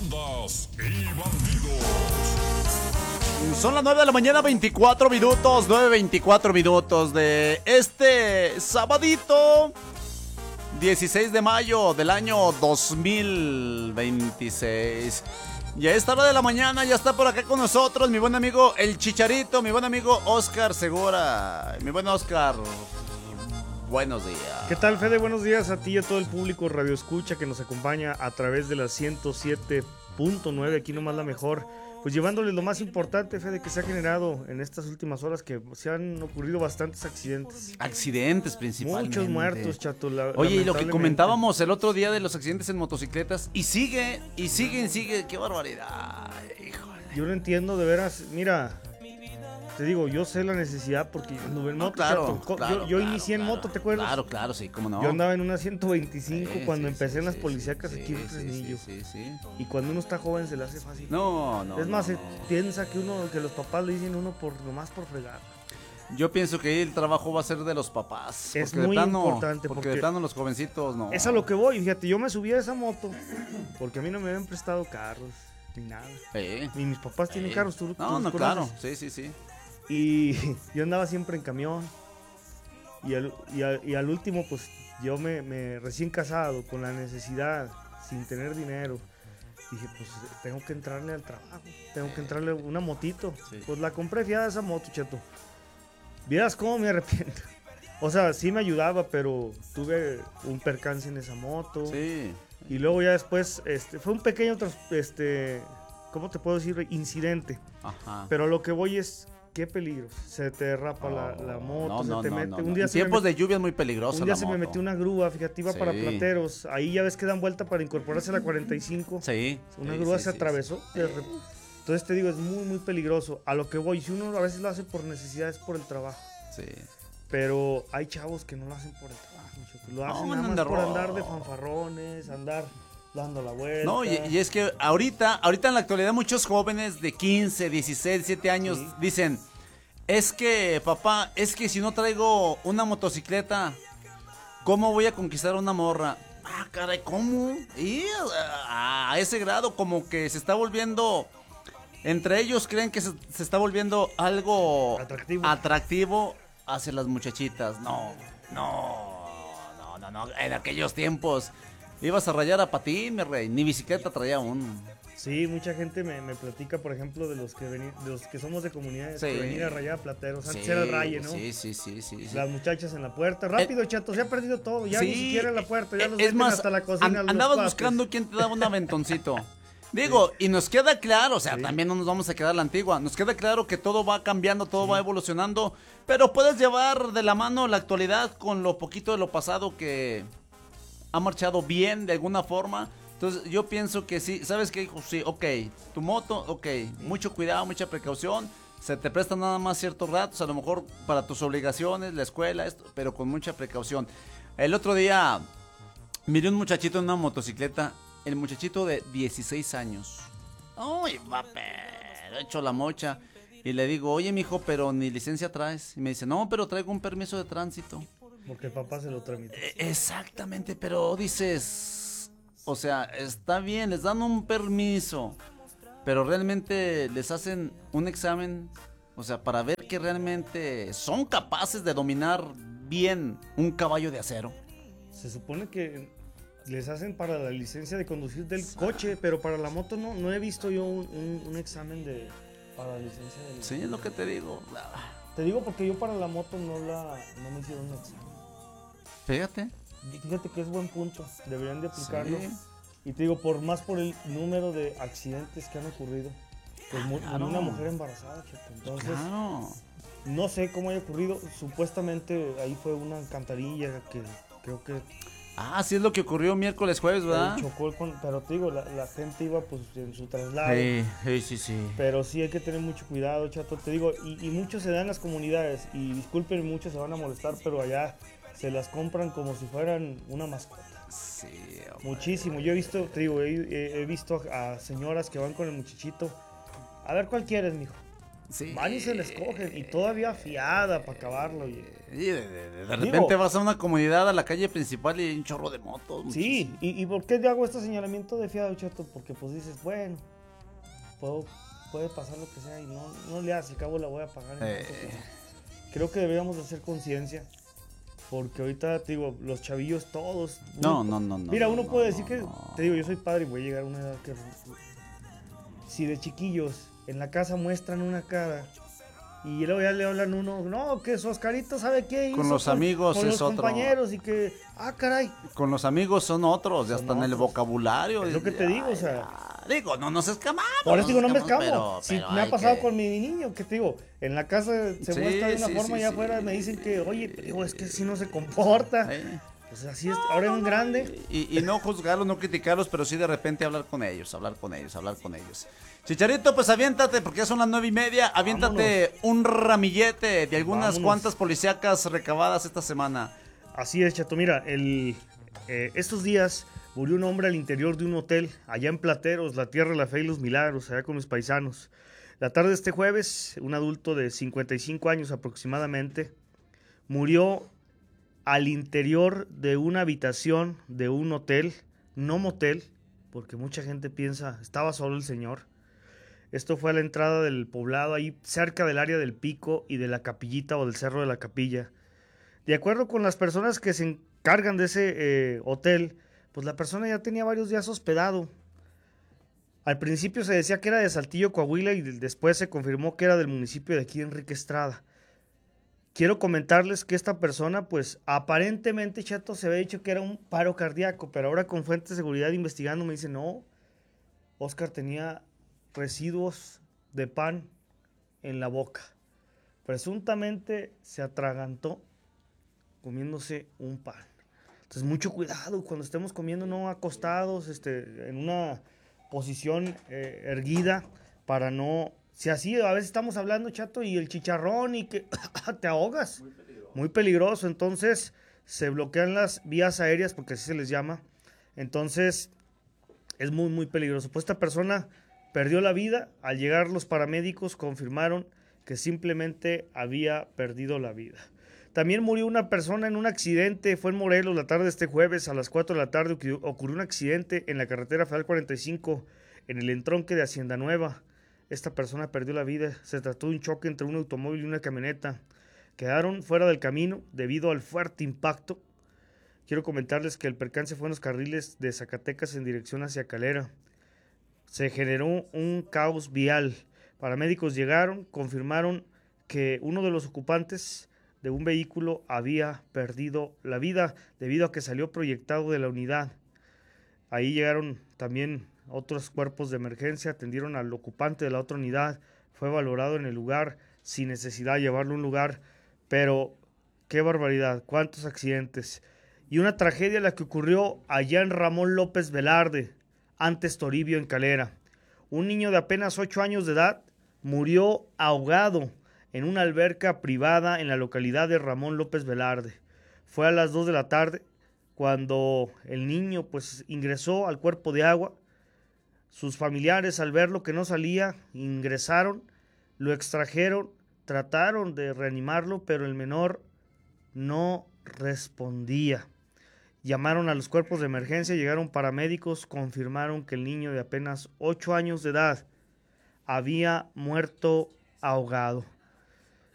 Bandas y bandidos. Son las 9 de la mañana, 24 minutos, 9:24 minutos de este sabadito 16 de mayo del año 2026. Y a esta hora de la mañana ya está por acá con nosotros mi buen amigo El Chicharito, mi buen amigo Oscar Segura. Mi buen Oscar, buenos días. ¿Qué tal, Fede? Buenos días a ti y a todo el público Radio Escucha que nos acompaña a través de la 107.9, aquí nomás la mejor. Pues llevándoles lo más importante, Fede, que se ha generado en estas últimas horas, que se han ocurrido bastantes accidentes. Accidentes principalmente. Muchos muertos, chato. Oye, y lo que comentábamos el otro día de los accidentes en motocicletas, y sigue, qué barbaridad, híjole. Yo no entiendo, de veras, mira, te digo, yo sé la necesidad porque anduve en moto, claro, chato. claro, yo inicié en moto, ¿te acuerdas? Claro, sí, cómo no. Yo andaba en una 125 cuando empecé en las sí, policíacas aquí en Fresnillo. Sí. Y cuando uno está joven se le hace fácil. No. Es más, no. se piensa que los papás le dicen uno nomás por fregar. Yo pienso que el trabajo va a ser de los papás. Es porque muy de plano, importante, porque porque de plano los jovencitos no. Es a lo que voy, fíjate, yo me subí a esa moto porque a mí no me habían prestado carros ni nada. Ni mis papás tienen carros, tú No, los claro, conoces. sí. Y yo andaba siempre en camión. Y al último, pues yo me recién casado, con la necesidad, sin tener dinero. Dije, pues tengo que entrarle al trabajo, tengo que entrarle a una motito. Sí. Pues la compré fiada esa moto, cheto. Vieras cómo me arrepiento. O sea, sí me ayudaba, pero tuve un percance en esa moto. Sí. Y luego ya después, fue un pequeño, ¿cómo te puedo decir? Incidente. Ajá. Pero lo que voy es, qué peligro. Se te derrapa la moto, se te mete. Un día en tiempos de lluvia es muy peligroso. Un día se me metió una grúa, fíjate, iba para Sí. Plateros. Ahí ya ves que dan vuelta para incorporarse a la 45. Sí. Una grúa se atravesó. Entonces te digo, es muy, muy peligroso. A lo que voy, si uno a veces lo hace por necesidad, es por el trabajo. Sí. Pero hay chavos que no lo hacen por el trabajo, muchachos. Lo hacen nada más por andar de fanfarrones, andar dando la vuelta. No, y es que ahorita en la actualidad muchos jóvenes de 15, 16, 17 años dicen, es que papá, es que si no traigo una motocicleta, ¿cómo voy a conquistar una morra? Ah, caray, ¿cómo? Y a ese grado como que se está volviendo, entre ellos creen que se está volviendo algo atractivo hacia las muchachitas. No. En aquellos tiempos ibas a rayar a patín, mi rey, ni bicicleta traía uno. Sí, mucha gente me platica, por ejemplo, de los que somos de comunidades, que venir a rayar a Plateros. Antes era el raye, ¿no? Sí. Las muchachas en la puerta. Rápido, chato, se ha perdido todo. Ya ni siquiera en la puerta, ya los es meten más, hasta la cocina. andabas buscando quién te daba un aventoncito. Digo, y nos queda claro, o sea, también no nos vamos a quedar a la antigua. Nos queda claro que todo va cambiando, todo va evolucionando. Pero puedes llevar de la mano la actualidad con lo poquito de lo pasado que ha marchado bien de alguna forma. Entonces yo pienso que sí, ¿sabes qué, hijo? Sí, ok, tu moto, ok, mucho cuidado, mucha precaución. Se te prestan nada más ciertos ratos, a lo mejor para tus obligaciones, la escuela, esto, pero con mucha precaución. El otro día miré un muchachito en una motocicleta. El muchachito de 16 años. Uy, va, pero hecho la mocha. Y le digo, oye, mijo, pero ni licencia traes. Y me dice, no, pero traigo un permiso de tránsito. Porque el papá se lo tramitó. Exactamente, pero dices, o sea, está bien, les dan un permiso, pero realmente les hacen un examen, o sea, para ver que realmente son capaces de dominar bien un caballo de acero. Se supone que les hacen para la licencia de conducir del coche, pero para la moto no he visto yo un examen para la licencia de... Sí, es lo que te digo. Te digo porque yo para la moto no me hicieron un examen. Fíjate que es buen punto, deberían de aplicarlo. Sí. Y te digo, por el número de accidentes que han ocurrido, pues una mujer embarazada, cheto. Entonces, no sé cómo haya ocurrido, supuestamente ahí fue una alcantarilla que creo que... sí es lo que ocurrió miércoles, jueves, ¿verdad? Pero te digo, la gente iba pues en su traslado. Sí. Pero sí hay que tener mucho cuidado, chato. Te digo, y muchos se dan en las comunidades, y disculpen, muchos se van a molestar, pero allá se las compran como si fueran una mascota. Sí, hombre. Muchísimo. Yo he visto, te digo, he visto a señoras que van con el muchachito. A ver, ¿cuál quieres, mijo? Sí. Van y se les cogen, y todavía afiada para acabarlo. Y de repente vas a una comunidad, a la calle principal y hay un chorro de motos. Sí, y ¿por qué te hago este señalamiento de fiado, Cheto? Porque pues dices, bueno, puede pasar lo que sea y no le hace, al cabo la voy a pagar. Creo que deberíamos de hacer conciencia, porque ahorita, te digo, los chavillos todos... No. Mira, uno puede decir que, te digo, yo soy padre y voy a llegar a una edad que... Si de chiquillos en la casa muestran una cara y luego ya le hablan uno, no, que su Oscarito sabe qué hizo con los amigos con es los otro. compañeros y que, caray. Con los amigos son otros, ya están en el vocabulario. Es lo que te digo, o sea. Digo, no nos escamamos. Por eso digo, no me escamo. Si pero me ha pasado con mi niño, que te digo, en la casa se muestra de una forma y afuera me dicen que, oye, digo, es que si no se comporta. Pues así es, ahora es un grande. Y no juzgarlos, no criticarlos, pero sí de repente hablar con ellos. Chicharito, pues aviéntate, porque ya son las 9:30. Aviéntate un ramillete de algunas cuantas policíacas recabadas esta semana. Así es, Chato. Mira, estos días murió un hombre al interior de un hotel allá en Plateros, la tierra de la fe y los milagros, allá con mis paisanos. La tarde de este jueves, un adulto de 55 años aproximadamente murió al interior de una habitación de un hotel, no motel, porque mucha gente piensa, estaba solo el señor. Esto fue a la entrada del poblado, ahí cerca del área del Pico y de la Capillita o del Cerro de la Capilla. De acuerdo con las personas que se encargan de ese hotel, pues la persona ya tenía varios días hospedado. Al principio se decía que era de Saltillo, Coahuila, y después se confirmó que era del municipio de aquí, Enrique Estrada. Quiero comentarles que esta persona, pues aparentemente, Chato, se había dicho que era un paro cardíaco, pero ahora con fuentes de seguridad investigando me dicen, no, Oscar tenía residuos de pan en la boca. Presuntamente se atragantó comiéndose un pan. Entonces, mucho cuidado cuando estemos comiendo, no acostados, en una posición erguida, para no... Si así, a veces estamos hablando, Chato, y el chicharrón y que te ahogas. Muy peligroso. Entonces, se bloquean las vías aéreas, porque así se les llama. Entonces, es muy, muy peligroso. Pues esta persona perdió la vida. Al llegar los paramédicos confirmaron que simplemente había perdido la vida. También murió una persona en un accidente. Fue en Morelos la tarde de este jueves a las 4 de la tarde. Ocurrió un accidente en la carretera federal 45 en el entronque de Hacienda Nueva. Esta persona perdió la vida. Se trató de un choque entre un automóvil y una camioneta. Quedaron fuera del camino debido al fuerte impacto. Quiero comentarles que el percance fue en los carriles de Zacatecas en dirección hacia Calera. Se generó un caos vial. Paramédicos llegaron, confirmaron que uno de los ocupantes de un vehículo había perdido la vida debido a que salió proyectado de la unidad. Ahí llegaron también otros cuerpos de emergencia, atendieron al ocupante de la otra unidad, fue valorado en el lugar sin necesidad de llevarlo a un lugar, pero qué barbaridad, cuántos accidentes. Y una tragedia la que ocurrió allá en Ramón López Velarde, antes Toribio en Calera. Un niño de apenas 8 años de edad murió ahogado en una alberca privada en la localidad de Ramón López Velarde. Fue a las 2 de la tarde cuando el niño pues ingresó al cuerpo de agua. Sus familiares, al verlo que no salía, ingresaron, lo extrajeron, trataron de reanimarlo, pero el menor no respondía. Llamaron a los cuerpos de emergencia, llegaron paramédicos, confirmaron que el niño de apenas 8 años de edad había muerto ahogado.